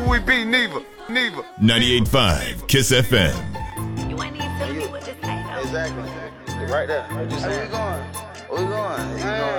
where we be, neither. 98.5 Kiss FM. You ain't even telling me what to say, though. Exactly. Right there. Where we going? Where we going?